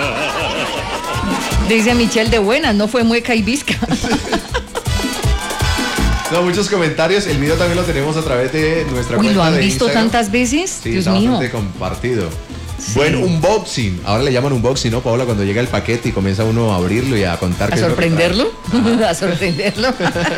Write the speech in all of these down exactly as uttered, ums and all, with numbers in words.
Dice Michelle, de buenas, no fue mueca y visca. No, muchos comentarios. El video también lo tenemos a través de nuestra Uy, cuenta ¿lo han de visto Instagram. tantas veces? Sí, Dios está mío. bastante compartido. Sí. Buen unboxing. Ahora le llaman unboxing, ¿no, Paola? Cuando llega el paquete y comienza uno a abrirlo y a contar ¿A qué es lo que sorprenderlo? trae. ¿A sorprenderlo?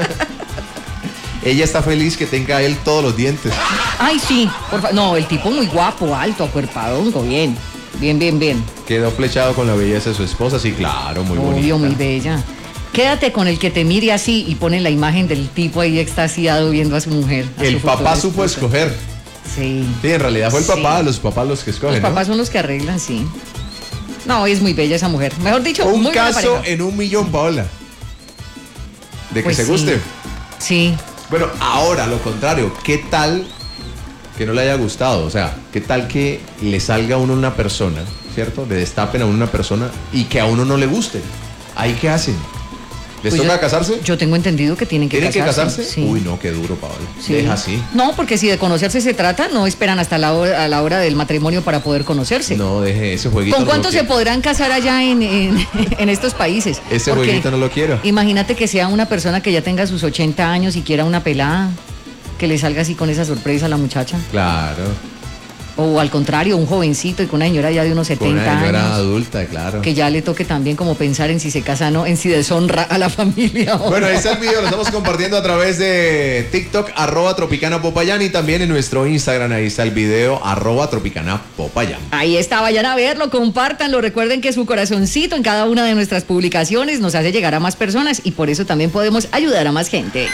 Ella está feliz que tenga él todos los dientes. Ay, sí. Por fa- no, el tipo muy guapo, alto, acuerpadongo, bien. Bien, bien, bien. Quedó flechado con la belleza de su esposa. Sí, claro, muy Obvio, muy bonita. bella. Quédate con el que te mire así y pone la imagen del tipo ahí extasiado viendo a su mujer. a El su futura papá supo esposa. escoger. Sí. Sí, en realidad fue el Sí. papá, los papás los que escogen, Los ¿no? papás son los que arreglan, sí. No, es muy bella esa mujer. Mejor dicho, Un muy buena caso pareja. en un millón, Paola. De que Pues se sí. guste. Sí. Bueno, ahora lo contrario, ¿qué tal que no le haya gustado? O sea, ¿qué tal que le salga a uno una persona, ¿cierto? Le destapen a uno una persona y que a uno no le guste. ¿Ahí qué hacen? ¿Les Pues toca yo- casarse? Yo tengo entendido que tienen que ¿Tienen casarse. que casarse? Sí. Uy, no, qué duro, Paola. Sí. Deja así. No, porque si de conocerse se trata, no esperan hasta la hora, a la hora del matrimonio para poder conocerse. No, deje ese jueguito. ¿Con no cuántos lo se quiero. podrán casar allá en, en, en estos países? Ese Porque jueguito no lo quiero. Imagínate que sea una persona que ya tenga sus ochenta años y quiera una pelada, que le salga así con esa sorpresa a la muchacha. Claro. O al contrario, un jovencito y con una señora ya de unos Con setenta una señora años. adulta, claro. Que ya le toque también como pensar en si se casa o no, en si deshonra a la familia o Bueno, no. ahí está el video, lo estamos compartiendo a través de TikTok, arroba Tropicana Popayán, y también en nuestro Instagram, ahí está el video, arroba Tropicana Popayán. Ahí está, vayan a verlo, compártanlo, recuerden que su corazoncito en cada una de nuestras publicaciones nos hace llegar a más personas y por eso también podemos ayudar a más gente.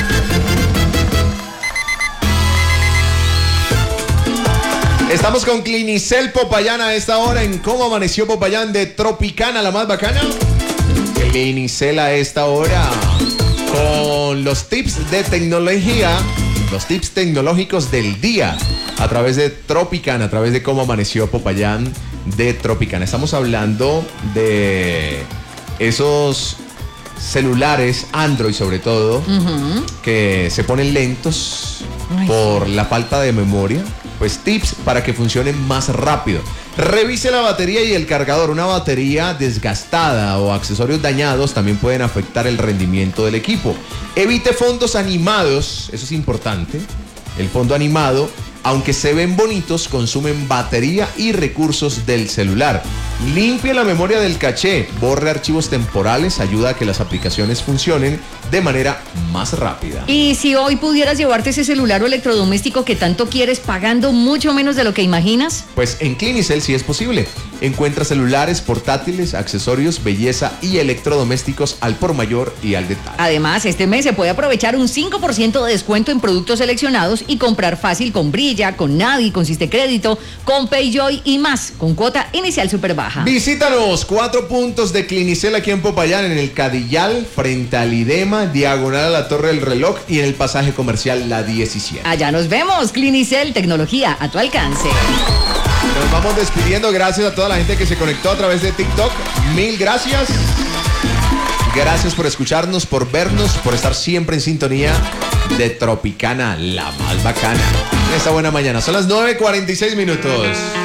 Estamos con Clinicel Popayán a esta hora en Cómo Amaneció Popayán de Tropicana, la más bacana. Clinicel a esta hora con los tips de tecnología, los tips tecnológicos del día a través de Tropicana, a través de Cómo Amaneció Popayán de Tropicana. Estamos hablando de esos celulares, Android sobre todo, Ujú. que se ponen lentos Ay, por la falta de memoria. Pues tips para que funcionen más rápido. Revise la batería y el cargador. Una batería desgastada o accesorios dañados también pueden afectar el rendimiento del equipo. Evite fondos animados, eso es importante. El fondo animado, aunque se ven bonitos, consumen batería y recursos del celular. Limpie la memoria del caché, borre archivos temporales, ayuda a que las aplicaciones funcionen de manera más rápida. Y si hoy pudieras llevarte ese celular o electrodoméstico que tanto quieres pagando mucho menos de lo que imaginas, Pues en Clinicel sí es posible. Encuentra celulares, portátiles, accesorios, belleza y electrodomésticos al por mayor y al detalle. además este mes se puede aprovechar un cinco por ciento de descuento en productos seleccionados y comprar fácil con Brilla, con Navi, con Crédito, con Payjoy y más, con cuota inicial súper baja. Visítanos, cuatro puntos de Clinicel aquí en Popayán, en el Cadillal, frente al IDEMA, diagonal a la Torre del Reloj y en el pasaje comercial La diecisiete. Allá nos vemos, Clinicel, tecnología a tu alcance. Nos vamos despidiendo, gracias a toda la gente que se conectó a través de TikTok, mil gracias. Gracias por escucharnos, por vernos, por estar siempre en sintonía de Tropicana, la más bacana. En esta buena mañana, son las nueve cuarenta y seis minutos.